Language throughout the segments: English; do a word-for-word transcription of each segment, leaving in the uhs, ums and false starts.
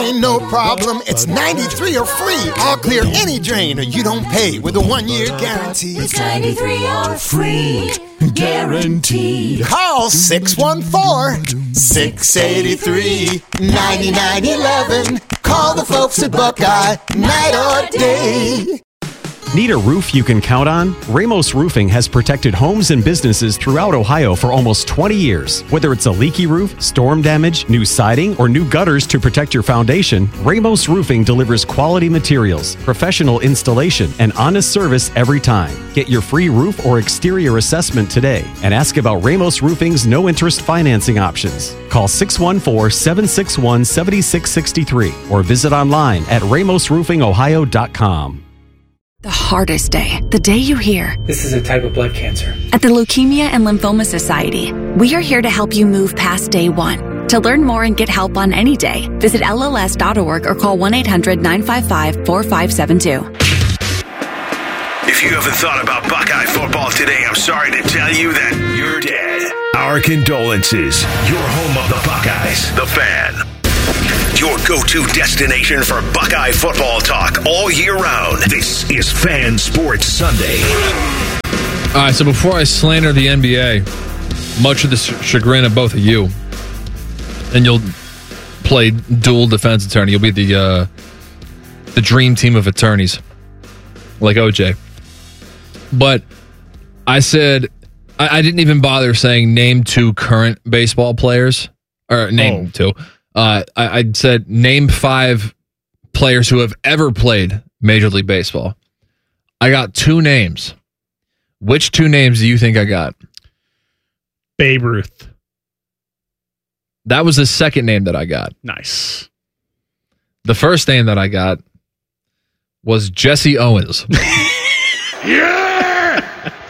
ain't no problem. It's ninety-three or free. I'll clear any drain or you don't pay with a one-year guarantee. It's ninety-three or free. Guaranteed. Call six one four, six eight three, nine nine one one. Call the folks at Buckeye, night or day. Need a roof you can count on? Ramos Roofing has protected homes and businesses throughout Ohio for almost twenty years. Whether it's a leaky roof, storm damage, new siding, or new gutters to protect your foundation, Ramos Roofing delivers quality materials, professional installation, and honest service every time. Get your free roof or exterior assessment today and ask about Ramos Roofing's no-interest financing options. Call six one four, seven six one, seven six six three or visit online at ramos roofing ohio dot com. The hardest day, the day you hear, "This is a type of blood cancer." At the Leukemia and Lymphoma Society, we are here to help you move past day one. To learn more and get help on any day, visit L L S dot org or call one eight hundred, nine five five, four five seven two. If you haven't thought about Buckeye football today, I'm sorry to tell you that you're dead. Our condolences. Your home of the Buckeyes, The Fan. Your go-to destination for Buckeye football talk all year round. This is Fan Sports Sunday. All right, so before I slander the N B A, much of the chagrin of both of you, and you'll play dual defense attorney. You'll be the uh, the dream team of attorneys, like O J. But I said, I, I didn't even bother saying name two current baseball players, or name oh. two. Uh, I, I said name five players who have ever played Major League Baseball. I got two names. Which two names do you think I got? Babe Ruth. That was the second name that I got. Nice. The first name that I got was Jesse Owens. Yeah!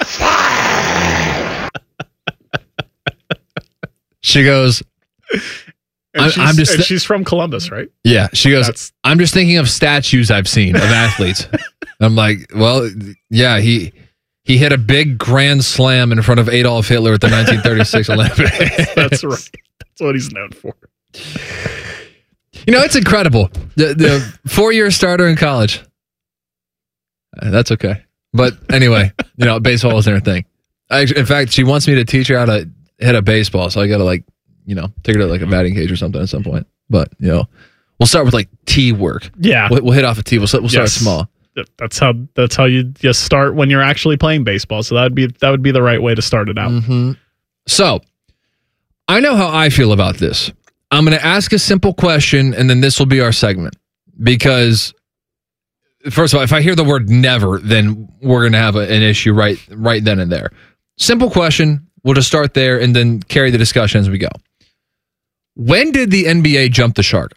She goes... And, she's, I'm just and she's from Columbus, right? Yeah. She goes, That's, I'm just thinking of statues I've seen of athletes. I'm like, well, yeah, he he hit a big grand slam in front of Adolf Hitler at the nineteen thirty-six Olympics. That's right. That's what he's known for. You know, it's incredible. The, the four-year starter in college. Uh, that's okay. But anyway, you know, baseball wasn't her thing. I, in fact, she wants me to teach her how to hit a baseball, so I got to like, you know, take her to like a batting cage or something at some point. But, you know, we'll start with like tee work. Yeah. We'll, we'll hit off a tee. We'll, we'll start yes. small. That's how that's how you just start when you're actually playing baseball. So that would be that would be the right way to start it out. Mm-hmm. So, I know how I feel about this. I'm going to ask a simple question, and then this will be our segment. Because, first of all, if I hear the word never, then we're going to have a, an issue right right then and there. Simple question. We'll just start there and then carry the discussion as we go. When did the N B A jump the shark?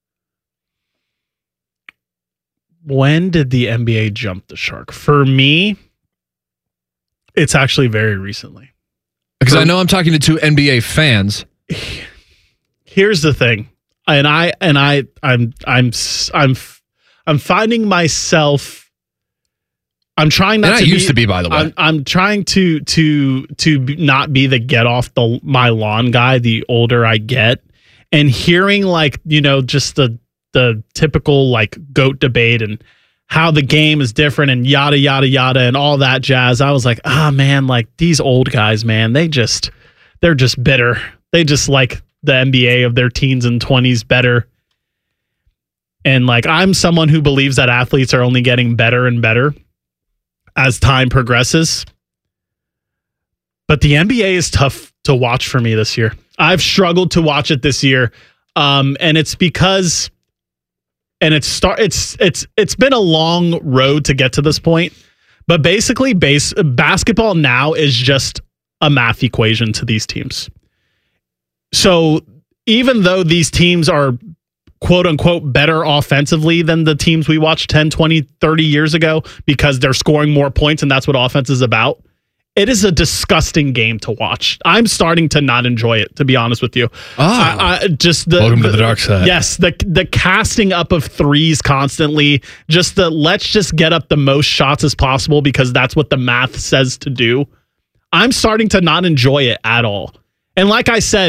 When did the N B A jump the shark? For me, it's actually very recently. Because I know I'm talking to two N B A fans. Here's the thing, and I and I I'm I'm I'm I'm finding myself. I'm trying not and to. I used be, to be, by the way. I'm, I'm trying to to to not be the get off the my lawn guy. The older I get, and hearing like you know just the the typical like GOAT debate and how the game is different and yada yada yada and all that jazz. I was like, ah man, like these old guys, man, they just they're just bitter. They just like the N B A of their teens and twenties better. And like I'm someone who believes that athletes are only getting better and better as time progresses. But the N B A is tough to watch for me this year. I've struggled to watch it this year. Um, and it's because and it's start it's it's it's been a long road to get to this point. But basically base basketball now is just a math equation to these teams. So even though these teams are quote unquote better offensively than the teams we watched ten, twenty, thirty years ago because they're scoring more points and that's what offense is about, it is a disgusting game to watch. I'm starting to not enjoy it, to be honest with you. Oh, I, I, just the, welcome the, to the dark side. Yes, the the casting up of threes constantly, just the let's just get up the most shots as possible because that's what the math says to do. I'm starting to not enjoy it at all. And like I said,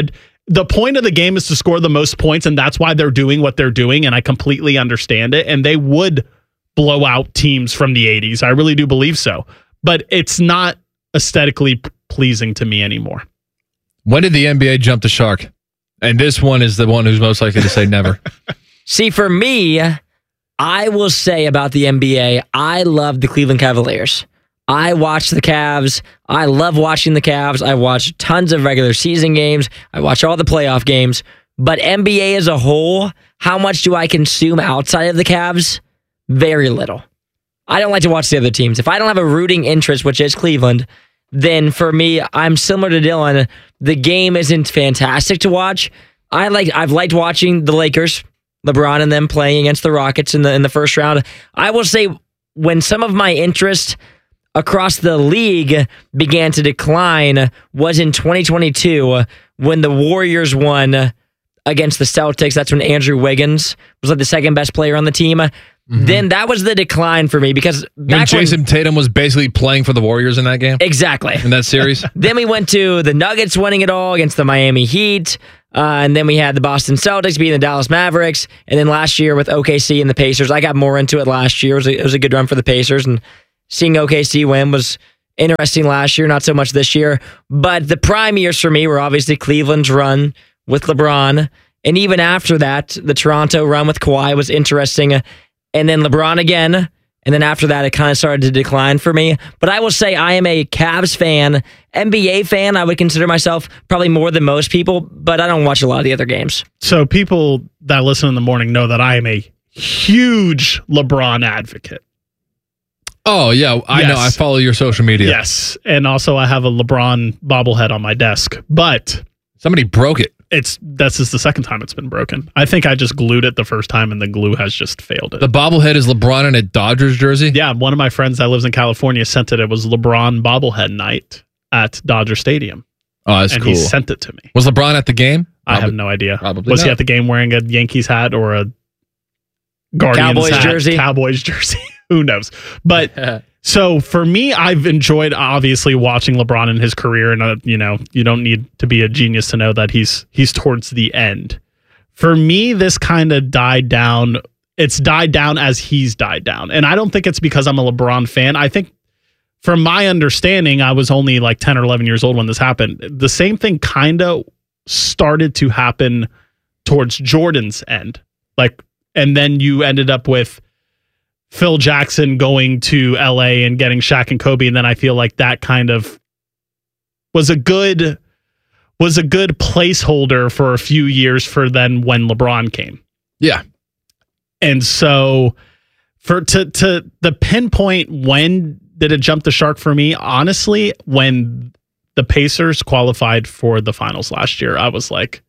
the point of the game is to score the most points, and that's why they're doing what they're doing, and I completely understand it. And they would blow out teams from the eighties. I really do believe so. But it's not aesthetically p- pleasing to me anymore. When did the N B A jump the shark? And this one is the one who's most likely to say never. See, for me, I will say about the N B A, I love the Cleveland Cavaliers. I watch the Cavs. I love watching the Cavs. I watch tons of regular season games. I watch all the playoff games. But N B A as a whole, how much do I consume outside of the Cavs? Very little. I don't like to watch the other teams. If I don't have a rooting interest, which is Cleveland, then for me, I'm similar to Dylan. The game isn't fantastic to watch. I like. I've liked watching the Lakers, LeBron and them playing against the Rockets in the in the first round. I will say when some of my interest across the league began to decline was in twenty twenty-two when the Warriors won against the Celtics. That's when Andrew Wiggins was like the second best player on the team. Mm-hmm. Then that was the decline for me because back when Jason when, Tatum was basically playing for the Warriors in that game? Exactly. In that series? Then we went to the Nuggets winning it all against the Miami Heat. Uh, and then we had the Boston Celtics beating the Dallas Mavericks. And then last year with O K C and the Pacers, I got more into it last year. It was a, it was a good run for the Pacers. And seeing O K C win was interesting last year, not so much this year. But the prime years for me were obviously Cleveland's run with LeBron. And even after that, the Toronto run with Kawhi was interesting. And then LeBron again. And then after that, it kind of started to decline for me. But I will say I am a Cavs fan. N B A fan, I would consider myself probably more than most people, but I don't watch a lot of the other games. So people that listen in the morning know that I am a huge LeBron advocate. Oh, yeah. I yes. know. I follow your social media. Yes. And also I have a LeBron bobblehead on my desk. But somebody broke it. It's this is the second time it's been broken. I think I just glued it the first time and the glue has just failed it. The bobblehead is LeBron in a Dodgers jersey? Yeah, one of my friends that lives in California sent it. It was LeBron bobblehead night at Dodger Stadium. Oh, that's and cool. And he sent it to me. Was LeBron at the game? I Probably, have no idea. Probably Was not. he at the game wearing a Yankees hat or a Guardians Cowboys hat? jersey? Cowboys jersey. Who knows? But so for me, I've enjoyed obviously watching LeBron in his career, and uh, you know, you don't need to be a genius to know that he's he's towards the end. For me, this kind of died down. It's died down as he's died down, and I don't think it's because I'm a LeBron fan. I think, from my understanding, I was only like ten or eleven years old when this happened. The same thing kind of started to happen towards Jordan's end, like, and then you ended up with Phil Jackson going to L A and getting Shaq and Kobe, and then I feel like that kind of was a good was a good placeholder for a few years for then when LeBron came. Yeah. And so for to to the pinpoint when did it jump the shark for me, honestly, when the Pacers qualified for the finals last year, I was like,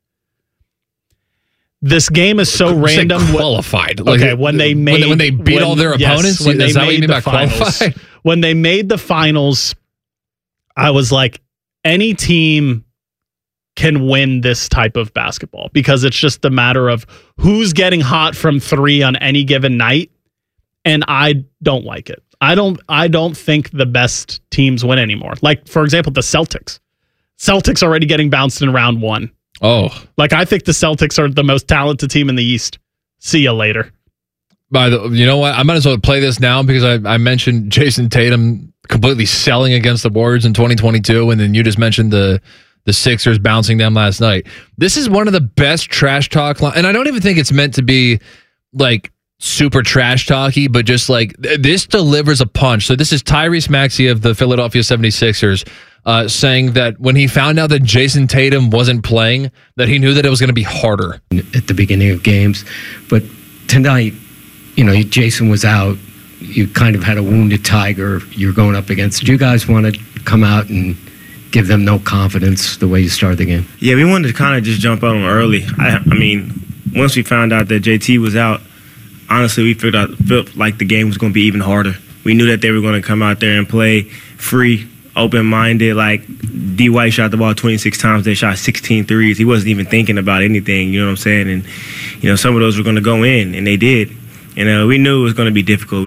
this game is so random. Qualified. Okay, like, when they made when, when they beat when, all their yes, opponents. when Is they that what you made mean the by finals, qualified? when they made the finals, I was like, any team can win this type of basketball because it's just a matter of who's getting hot from three on any given night, and I don't like it. I don't. I don't think the best teams win anymore. Like, for example, the Celtics. Celtics already getting bounced in round one. Oh. Like, I think the Celtics are the most talented team in the East. See you later. By the, you know what? I might as well play this now because I, I mentioned Jason Tatum completely selling against the Warriors in twenty twenty-two, and then you just mentioned the the Sixers bouncing them last night. This is one of the best trash talk, li- and I don't even think it's meant to be like super trash talky, but just like th- this delivers a punch. So this is Tyrese Maxey of the Philadelphia seventy-sixers uh, saying that when he found out that Jason Tatum wasn't playing, that he knew that it was going to be harder. At the beginning of games, but tonight, you know, Jason was out. You kind of had a wounded tiger you're going up against. Did you guys want to come out and give them no confidence the way you started the game? Yeah, we wanted to kind of just jump on them early. I, I mean, once we found out that J T was out, honestly, we felt, out, felt like the game was going to be even harder. We knew that they were going to come out there and play free, open-minded. Like, D. White shot the ball twenty-six times. They shot sixteen threes. He wasn't even thinking about anything, you know what I'm saying? And, you know, some of those were going to go in, and they did. And uh, we knew it was going to be difficult.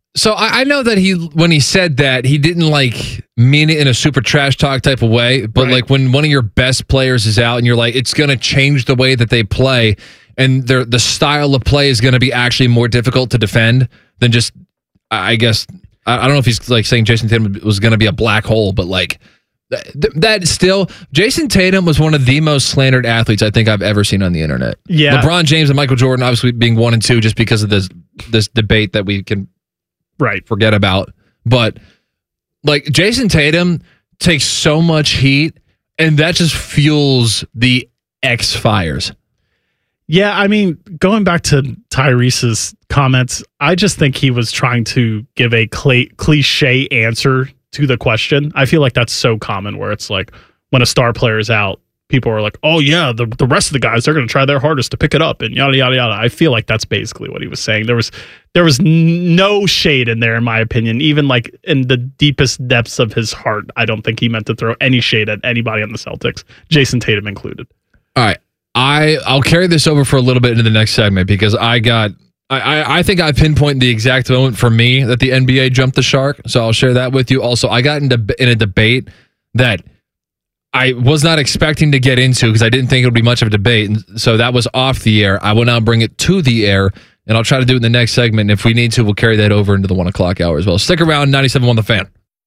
So I, I know that he, when he said that, he didn't like mean it in a super trash talk type of way. But Right. like when one of your best players is out and you're like, it's going to change the way that they play, and their the style of play is going to be actually more difficult to defend than just, I guess, I, I don't know if he's like saying Jason Tatum was going to be a black hole, but like th- th- that still, Jason Tatum was one of the most slandered athletes I think I've ever seen on the internet. Yeah. LeBron James and Michael Jordan obviously being one and two just because of this this debate that we can Right. forget about. But like Jason Tatum takes so much heat, and that just fuels the X fires. Yeah, I mean, going back to Tyrese's comments, I just think he was trying to give a cl- cliche answer to the question. I feel like that's so common where it's like when a star player is out, people are like, oh yeah, the, the rest of the guys, they're going to try their hardest to pick it up and yada, yada, yada. I feel like that's basically what he was saying. There was there was no shade in there, in my opinion. Even like in the deepest depths of his heart, I don't think he meant to throw any shade at anybody on the Celtics, Jason Tatum included. All right. I, I'll carry this over for a little bit into the next segment because I got I, I, I think I pinpointed the exact moment for me that the N B A jumped the shark. So I'll share that with you. Also, I got into in a debate that I was not expecting to get into because I didn't think it would be much of a debate. And so that was off the air. I will now bring it to the air, and I'll try to do it in the next segment. And if we need to, we'll carry that over into the one o'clock hour as well. Stick around, ninety-seven point one The Fan.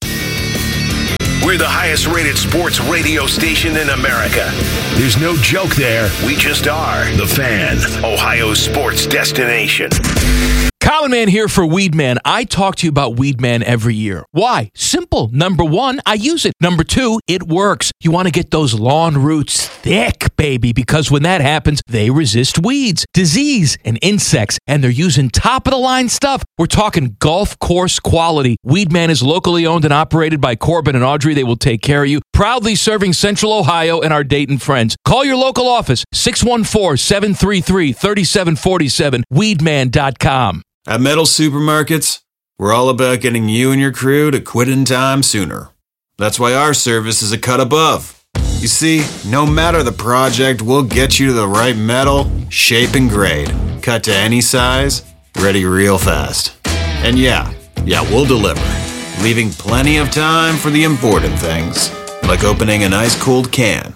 We're the highest rated sports radio station in America. There's no joke there. We just are. The Fan, Ohio's sports destination. Common Man here for Weed Man. I talk to you about Weed Man every year. Why? Simple. Number one, I use it. Number two, it works. You want to get those lawn roots thick, baby, because when that happens, they resist weeds, disease, and insects, and they're using top-of-the-line stuff. We're talking golf course quality. Weed Man is locally owned and operated by Corbin and Audrey. They will take care of you. Proudly serving Central Ohio and our Dayton friends. Call your local office, six one four, seven three three, three seven four seven, weed man dot com. At Metal Supermarkets, we're all about getting you and your crew to quit in time sooner. That's why our service is a cut above. You see, no matter the project, we'll get you to the right metal, shape, and grade. Cut to any size, ready real fast. And yeah, yeah, we'll deliver, leaving plenty of time for the important things, like opening an ice-cold can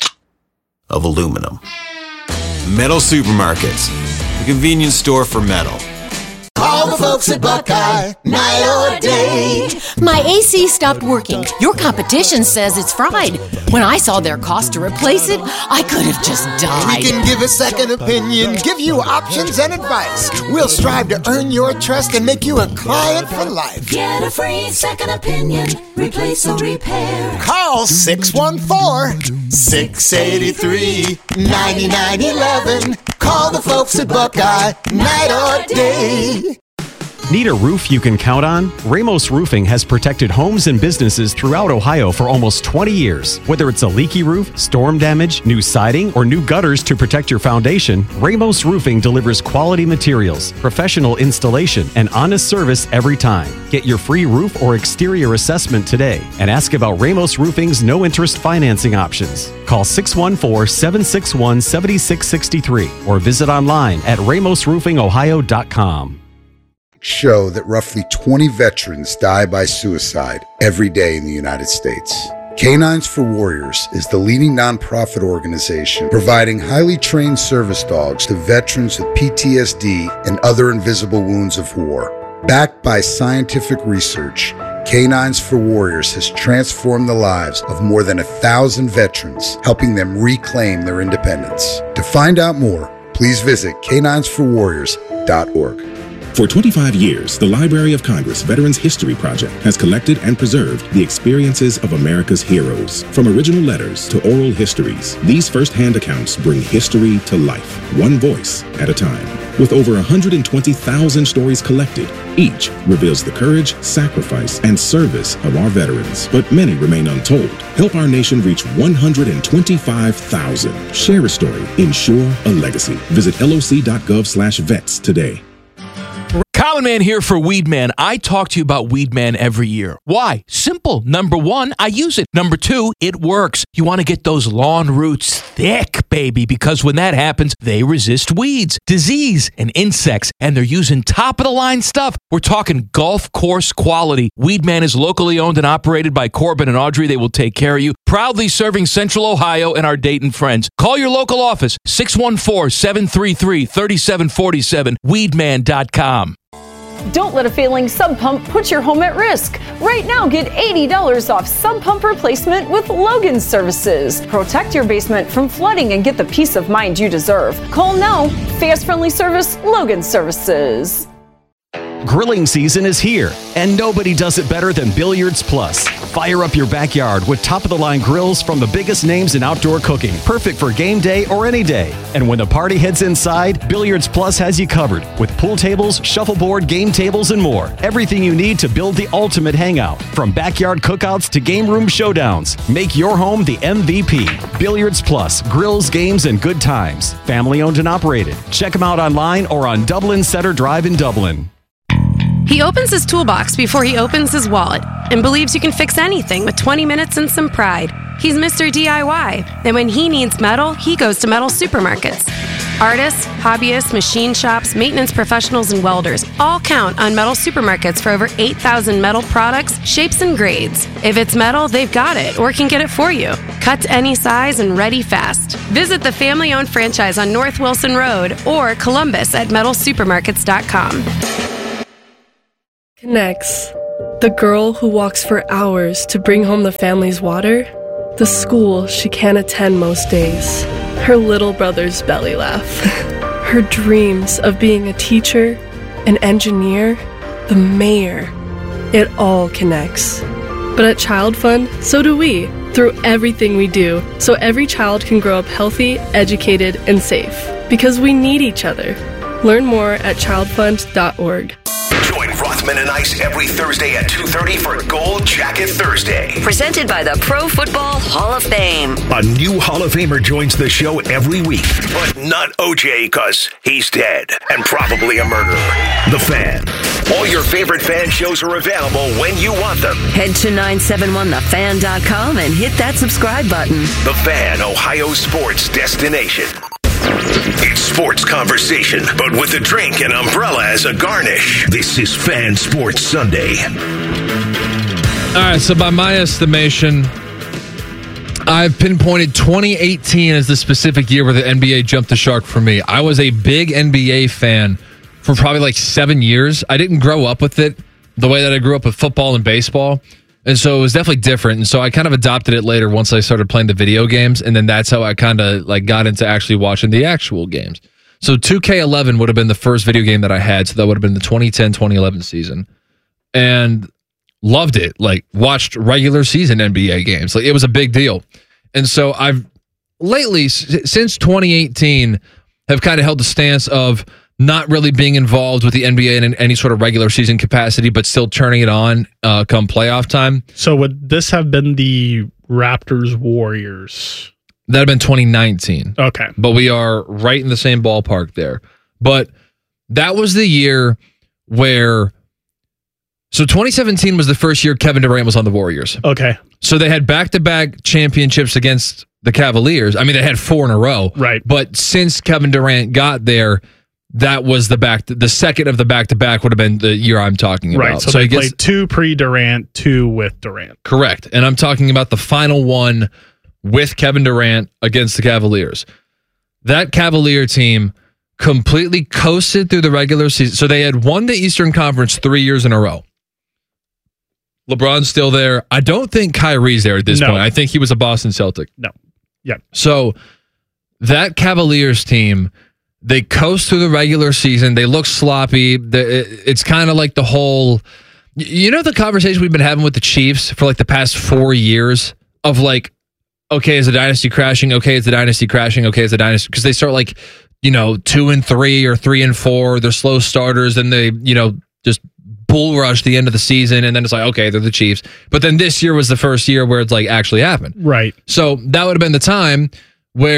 of aluminum. Metal Supermarkets, the convenience store for metal. Call the folks at Buckeye, night or day. My A C stopped working. Your competition says it's fried. When I saw their cost to replace it, I could have just died. We can give a second opinion, give you options and advice. We'll strive to earn your trust and make you a client for life. Get a free second opinion. Replace or repair. Call six one four, six eight three, nine nine one one. Call the folks at Buckeye, night or day. Need a roof you can count on? Ramos Roofing has protected homes and businesses throughout Ohio for almost twenty years. Whether it's a leaky roof, storm damage, new siding, or new gutters to protect your foundation, Ramos Roofing delivers quality materials, professional installation, and honest service every time. Get your free roof or exterior assessment today and ask about Ramos Roofing's no-interest financing options. Call six one four, seven six one, seven six six three or visit online at ramos roofing ohio dot com. Show that roughly twenty veterans die by suicide every day in the United States. Canines for Warriors is the leading nonprofit organization providing highly trained service dogs to veterans with P T S D and other invisible wounds of war. Backed by scientific research, Canines for Warriors has transformed the lives of more than a thousand veterans, helping them reclaim their independence. To find out more, please visit canines for warriors dot org. For twenty-five years, the Library of Congress Veterans History Project has collected and preserved the experiences of America's heroes. From original letters to oral histories, these first-hand accounts bring history to life, one voice at a time. With over one hundred twenty thousand stories collected, each reveals the courage, sacrifice, and service of our veterans. But many remain untold. Help our nation reach one hundred twenty-five thousand. Share a story. Ensure a legacy. Visit L O C dot gov slash vets today. Common Man here for Weed Man. I talk to you about Weed Man every year. Why? Simple. Number one, I use it. Number two, it works. You want to get those lawn roots thick, baby, because when that happens, they resist weeds, disease, and insects, and they're using top-of-the-line stuff. We're talking golf course quality. Weed Man is locally owned and operated by Corbin and Audrey. They will take care of you. Proudly serving Central Ohio and our Dayton friends. Call your local office, six one four, seven three three, three seven four seven, weed man dot com. Don't let a failing sump pump put your home at risk. Right now, get eighty dollars off sump pump replacement with Logan Services. Protect your basement from flooding and get the peace of mind you deserve. Call now. Fast, friendly service, Logan Services. Grilling season is here, and nobody does it better than Billiards Plus. Fire up your backyard with top-of-the-line grills from the biggest names in outdoor cooking, perfect for game day or any day. And when the party heads inside, Billiards Plus has you covered with pool tables, shuffleboard, game tables, and more. Everything you need to build the ultimate hangout, from backyard cookouts to game room showdowns. Make your home the M V P. Billiards Plus, grills, games, and good times. Family owned and operated. Check them out online or on Dublin Center Drive in Dublin. He opens his toolbox before he opens his wallet and believes you can fix anything with twenty minutes and some pride. He's Mister D I Y, and when he needs metal, he goes to Metal Supermarkets. Artists, hobbyists, machine shops, maintenance professionals, and welders all count on Metal Supermarkets for over eight thousand metal products, shapes, and grades. If it's metal, they've got it or can get it for you. Cut to any size and ready fast. Visit the family-owned franchise on North Wilson Road or Columbus at metal supermarkets dot com. Connects. The girl who walks for hours to bring home the family's water. The school she can't attend most days. Her little brother's belly laugh. Her dreams of being a teacher, an engineer, the mayor. It all connects. But at Child Fund, so do we, through everything we do, so every child can grow up healthy, educated, and safe. Because we need each other. Learn more at child fund dot org. Join Rothman and Ice every Thursday at two thirty for Gold Jacket Thursday. Presented by the Pro Football Hall of Fame. A new Hall of Famer joins the show every week, but not O J because he's dead and probably a murderer. The Fan. All your favorite fan shows are available when you want them. Head to nine seven one the fan dot com and hit that subscribe button. The Fan, Ohio sports destination. It's sports conversation, but with a drink and umbrella as a garnish. This is Fan Sports Sunday. All right, so by my estimation, I've pinpointed twenty eighteen as the specific year where the N B A jumped the shark for me. I was a big N B A fan for probably like seven years. I didn't grow up with it the way that I grew up with football and baseball. And so it was definitely different. And so I kind of adopted it later once I started playing the video games. And then that's how I kind of like got into actually watching the actual games. So two K eleven would have been the first video game that I had. So that would have been the twenty ten twenty eleven season. And loved it. Like watched regular season N B A games. Like it was a big deal. And so I've lately, since twenty eighteen, have kind of held the stance of not really being involved with the N B A in any sort of regular season capacity, but still turning it on uh, come playoff time. So would this have been the Raptors Warriors? That had been twenty nineteen. Okay. But we are right in the same ballpark there. But that was the year where... So twenty seventeen was the first year Kevin Durant was on the Warriors. Okay. So they had back-to-back championships against the Cavaliers. I mean, they had four in a row. Right. But since Kevin Durant got there... That was the back. The second of the back-to-back would have been the year I'm talking about. Right, so, so they I guess, played two pre-Durant, two with Durant. Correct. And I'm talking about the final one with Kevin Durant against the Cavaliers. That Cavalier team completely coasted through the regular season. So they had won the Eastern Conference three years in a row. LeBron's still there. I don't think Kyrie's there at this No. point. I think he was a Boston Celtic. No. Yeah. So that Cavaliers team... They coast through the regular season. They look sloppy. It's kind of like the whole, you know, the conversation we've been having with the Chiefs for like the past four years of like, okay, is the dynasty crashing? Okay, is the dynasty crashing? Okay, is the dynasty? Because they start like, you know, two and three or three and four. They're slow starters. And they, you know, just bull rush the end of the season. And then it's like, okay, they're the Chiefs. But then this year was the first year where it's like actually happened. Right. So that would have been the time where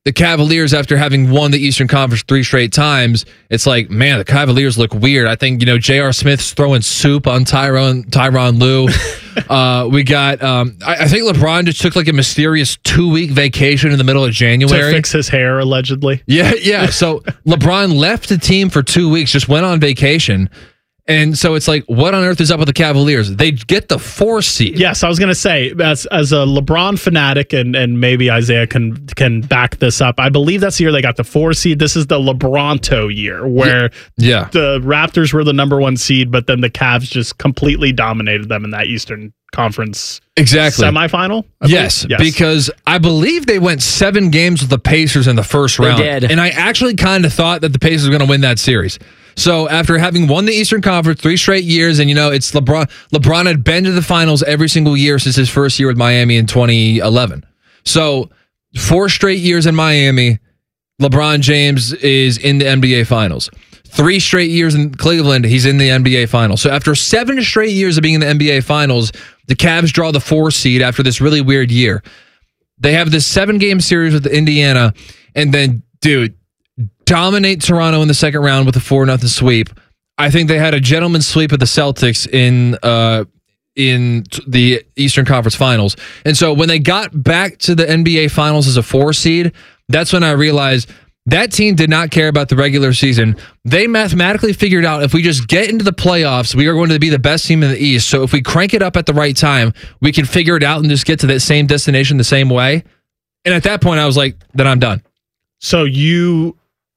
the Cavaliers, after having won the Eastern Conference three straight times, it's like, man, the Cavaliers look weird. I think, you know, J R. Smith's throwing soup on Tyronn, Tyronn Lue. uh, we got, um, I, I think LeBron just took like a mysterious two-week vacation in the middle of January. To fix his hair, allegedly. Yeah, yeah. So LeBron left the team for two weeks, just went on vacation. And so it's like, what on earth is up with the Cavaliers? They get the four seed. Yes, I was going to say, as as a LeBron fanatic, and and maybe Isaiah can can back this up. I believe that's the year they got the four seed. This is the LeBronto year, where yeah. the Raptors were the number one seed, but then the Cavs just completely dominated them in that Eastern Conference exactly semifinal. I yes, yes, because I believe they went seven games with the Pacers in the first round. They did. And I actually kind of thought that the Pacers were going to win that series. So after having won the Eastern Conference three straight years, and you know, it's LeBron. LeBron had been to the finals every single year since his first year with Miami in twenty eleven. So four straight years in Miami, LeBron James is in the N B A Finals. Three straight years in Cleveland, he's in the N B A Finals. So after seven straight years of being in the N B A Finals, the Cavs draw the four seed after this really weird year. They have this seven-game series with Indiana, and then, dude, dominate Toronto in the second round with a four nothing sweep. I think they had a gentleman's sweep of the Celtics in uh, in the Eastern Conference Finals. And so when they got back to the N B A Finals as a four seed, that's when I realized that team did not care about the regular season. They mathematically figured out if we just get into the playoffs, we are going to be the best team in the East. So if we crank it up at the right time, we can figure it out and just get to that same destination the same way. And at that point, I was like, then I'm done. So you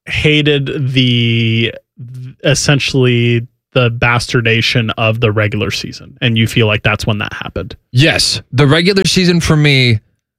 hated the essentially the bastardation of the regular season, and you feel like that's when that happened. Yes, the regular season for me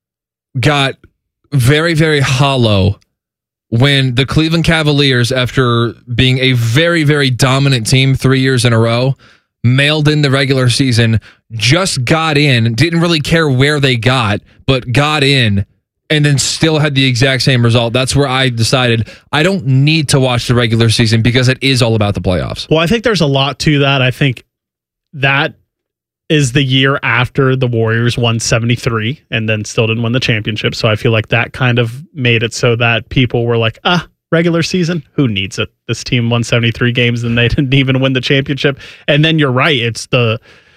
got very, very hollow when the Cleveland Cavaliers, after being a very, very dominant team three years in a row, mailed in the regular season, just got in, didn't really care where they got, but got in, and then still had the exact same result. That's where I decided I don't need to watch the regular season because it is all about the playoffs. Well, I think there's a lot to that. I think that is the year after the Warriors won seventy-three and then still didn't win the championship. So I feel like that kind of made it so that people were like, ah, regular season, who needs it? This team won seventy-three games and they didn't even win the championship. And then you're right. It's the,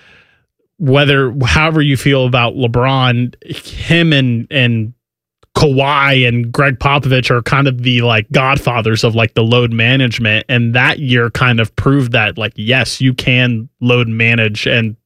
whether, however you feel about LeBron, him and, and, Kawhi and Greg Popovich are kind of the like godfathers of like the load management. And that year kind of proved that like, yes, you can load manage and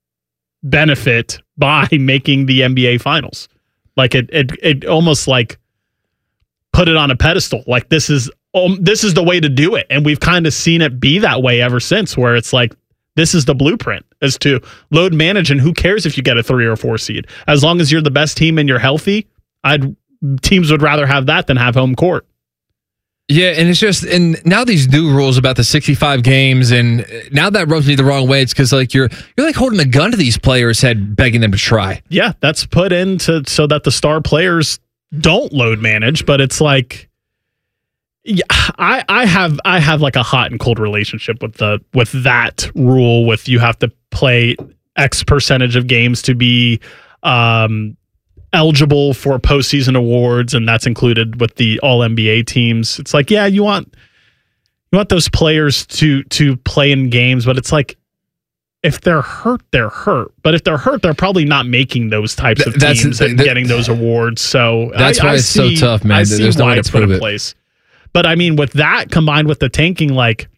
benefit by making the N B A Finals. Like it, it, it almost like put it on a pedestal. Like this is, um, this is the way to do it. And we've kind of seen it be that way ever since, where it's like, this is the blueprint as to load manage. And who cares if you get a three or four seed, as long as you're the best team and you're healthy. I'd teams would rather have that than have home court. Yeah, and it's just, and now these new rules about the sixty-five games, and now that rubs me the wrong way. It's because like you're you're like holding a gun to these players' head, begging them to try. Yeah, that's put into so that the star players don't load manage, but it's like, yeah, I I have I have like a hot and cold relationship with the with that rule. With you have to play X percentage of games to be um. eligible for postseason awards, and that's included with the all N B A teams. It's like, yeah, you want you want those players to to play in games, but it's like if they're hurt, they're hurt. But if they're hurt, they're probably not making those types of That's, teams and that, getting those awards. So that's I, why I it's see, so tough, man. I see There's no why way to it's put prove in it. place. But I mean, with that combined with the tanking, like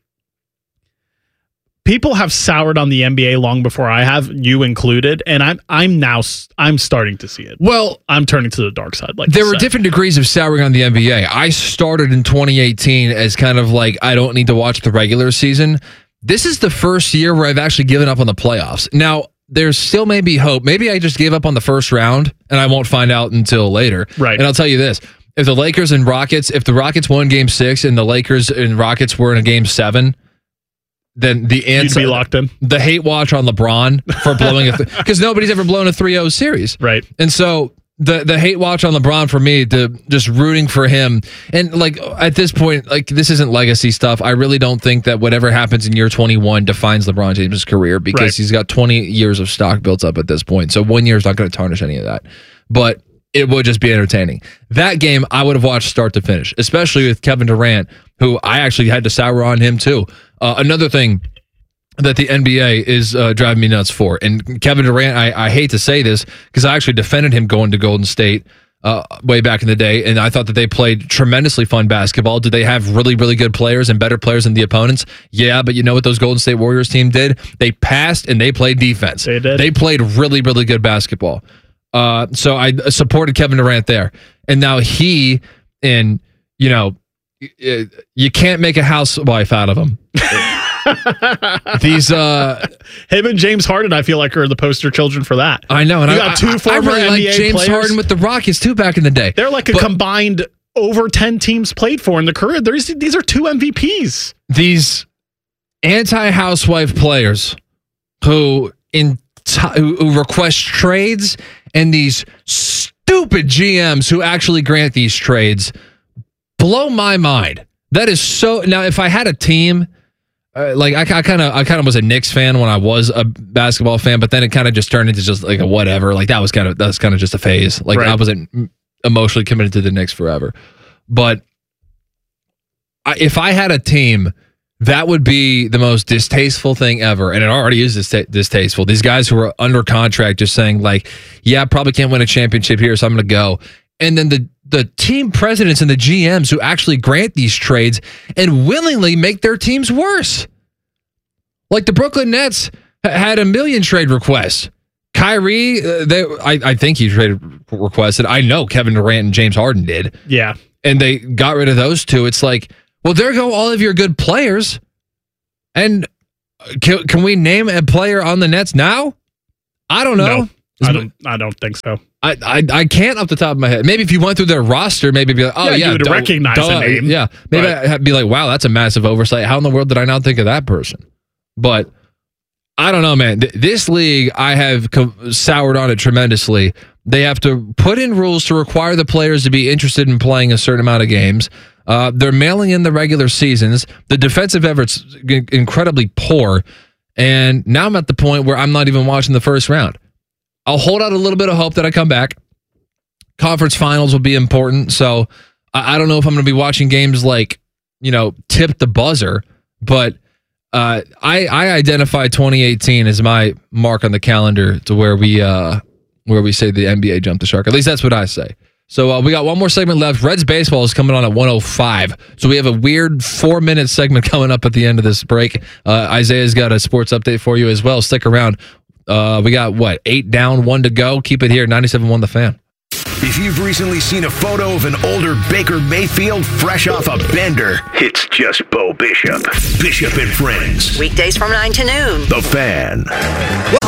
people have soured on the N B A long before I have, you included, and I'm I'm now I'm starting to see it. Well, I'm turning to the dark side. Like there you were said. different degrees of souring on the N B A. I started in twenty eighteen as kind of like I don't need to watch the regular season. This is the first year where I've actually given up on the playoffs. Now, there's still maybe hope. Maybe I just gave up on the first round and I won't find out until later. Right. And I'll tell you this. If the Lakers and Rockets, if the Rockets won game six and the Lakers and Rockets were in a game seven, then the answer, you'd be locked in. The hate watch on LeBron for blowing a th- because nobody's ever blown a three oh series, right? And so the the hate watch on LeBron for me, to just rooting for him, and like at this point, like this isn't legacy stuff. I really don't think that whatever happens in year twenty-one defines LeBron James' career because Right. he's got twenty years of stock built up at this point. So one year is not going to tarnish any of that. But it would just be entertaining. That game I would have watched start to finish, especially with Kevin Durant, who I actually had to sour on him too. Uh, another thing that the N B A is uh, driving me nuts for, and Kevin Durant, I, I hate to say this because I actually defended him going to Golden State uh, way back in the day, and I thought that they played tremendously fun basketball. Did they have really, really good players and better players than the opponents? Yeah, but you know what those Golden State Warriors team did? They passed and they played defense. They did. They played really, really good basketball. Uh, so I supported Kevin Durant there. And now he, and, you know, you can't make a housewife out of him. These, uh, him and James Harden, I feel like, are the poster children for that. I know. And you I got two I, former I really N B A like James players. Harden with the Rockets too back in the day. They're like a but, combined over ten teams played for in the career. There's, these are two M V Ps. These anti-housewife players who in who, who request trades, and these stupid G Ms who actually grant these trades blow my mind. That is so. Now, if I had a team, uh, like I kind of, I kind of was a Knicks fan when I was a basketball fan, but then it kind of just turned into just like a whatever. Like that was kind of that was kind of just a phase. Like Right. I wasn't emotionally committed to the Knicks forever. But I, if I had a team, that would be the most distasteful thing ever. And it already is dist- distasteful. These guys who are under contract just saying like, yeah, I probably can't win a championship here, so I'm going to go. And then the, the team presidents and the G Ms who actually grant these trades and willingly make their teams worse. Like the Brooklyn Nets had a million trade requests. Kyrie, uh, they, I, I think he traded requested. I know Kevin Durant and James Harden did. Yeah. And they got rid of those two. It's like, well, there go all of your good players. And can, can we name a player on the Nets now? I don't know. No, I don't. I don't think so. I, I I can't off the top of my head. Maybe if you went through their roster, maybe be like, oh Yeah, yeah, you would duh, recognize duh. a name. Yeah, maybe Right. I'd be like, wow, that's a massive oversight. How in the world did I not think of that person? But I don't know, man. Th- This league, I have co- soured on it tremendously. They have to put in rules to require the players to be interested in playing a certain amount of games. Uh, they're mailing in the regular seasons. The defensive effort's g- incredibly poor. And now I'm at the point where I'm not even watching the first round. I'll hold out a little bit of hope that I come back. Conference finals will be important. So I, I don't know if I'm going to be watching games like, you know, tip the buzzer. But uh, I, I identify twenty eighteen as my mark on the calendar to where we uh, where we say the N B A jumped the shark. At least that's what I say. So uh, we got one more segment left. Reds baseball is coming on at one oh five. So we have a weird four-minute segment coming up at the end of this break. Uh, Isaiah's got a sports update for you as well. Stick around. Uh, we got, what, eight down, one to go. Keep it here, ninety-seven point one The Fan. If you've recently seen a photo of an older Baker Mayfield fresh off a bender, it's just Bo Bishop. Bishop and Friends. Weekdays from nine to noon. The Fan.